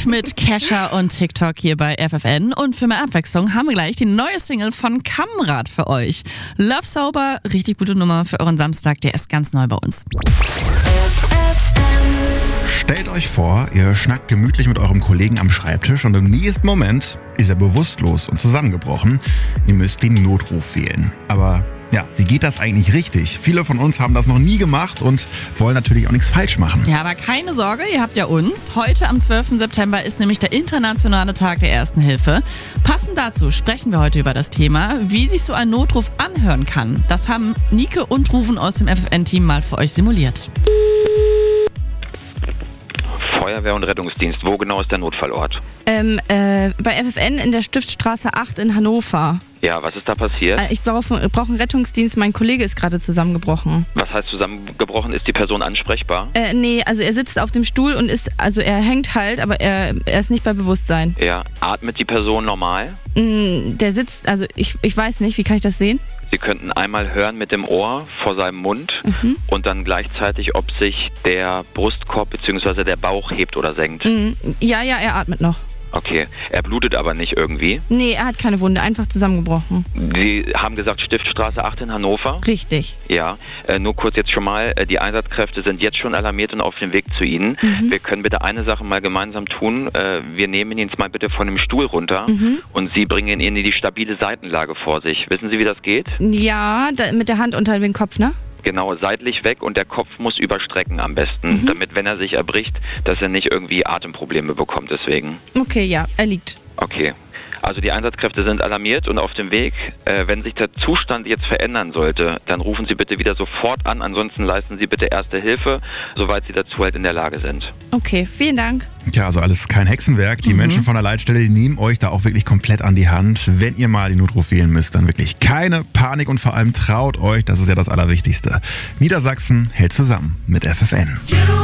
Drake mit Kesha und TikTok hier bei FFN. Und für mehr Abwechslung haben wir gleich die neue Single von Kamrat für euch. Love Sober, richtig gute Nummer für euren Samstag, der ist ganz neu bei uns. Stellt euch vor, ihr schnackt gemütlich mit eurem Kollegen am Schreibtisch und im nächsten Moment ist er bewusstlos und zusammengebrochen. Ihr müsst den Notruf wählen. Aber ja, wie geht das eigentlich richtig? Viele von uns haben das noch nie gemacht und wollen natürlich auch nichts falsch machen. Ja, aber keine Sorge, ihr habt ja uns. Heute am 12. September ist nämlich der internationale Tag der Ersten Hilfe. Passend dazu sprechen wir heute über das Thema, wie sich so ein Notruf anhören kann. Das haben Nike und Rufen aus dem FFN-Team mal für euch simuliert. Feuerwehr- und Rettungsdienst, wo genau ist der Notfallort? Bei FFN in der Stiftstraße 8 in Hannover. Ja, was ist da passiert? Ich brauche einen Rettungsdienst, mein Kollege ist gerade zusammengebrochen. Was heißt zusammengebrochen? Ist die Person ansprechbar? Nee, also er sitzt auf dem Stuhl und er hängt halt, aber er ist nicht bei Bewusstsein. Ja, atmet die Person normal? Der sitzt, also ich weiß nicht, wie kann ich das sehen? Sie könnten einmal hören mit dem Ohr vor seinem Mund und dann gleichzeitig, ob sich der Brustkorb bzw. der Bauch hebt oder senkt. Ja, er atmet noch. Okay, er blutet aber nicht irgendwie. Nee, er hat keine Wunde, einfach zusammengebrochen. Sie haben gesagt Stiftstraße 8 in Hannover? Richtig. Ja, nur kurz jetzt schon mal, die Einsatzkräfte sind jetzt schon alarmiert und auf dem Weg zu Ihnen. Wir können bitte eine Sache mal gemeinsam tun. Wir nehmen ihn jetzt mal bitte von dem Stuhl runter und Sie bringen ihn in die stabile Seitenlage vor sich. Wissen Sie, wie das geht? Ja, mit der Hand unter den Kopf, ne? Genau, seitlich weg und der Kopf muss überstrecken am besten, damit, wenn er sich erbricht, dass er nicht irgendwie Atemprobleme bekommt deswegen. Okay, ja, er liegt. Okay. Also die Einsatzkräfte sind alarmiert und auf dem Weg. Wenn sich der Zustand jetzt verändern sollte, dann rufen Sie bitte wieder sofort an. Ansonsten leisten Sie bitte Erste Hilfe, soweit Sie dazu halt in der Lage sind. Okay, vielen Dank. Tja, also alles kein Hexenwerk. Die Menschen von der Leitstelle, die nehmen euch da auch wirklich komplett an die Hand. Wenn ihr mal den Notruf wählen müsst, dann wirklich keine Panik und vor allem traut euch. Das ist ja das Allerwichtigste. Niedersachsen hält zusammen mit FFN.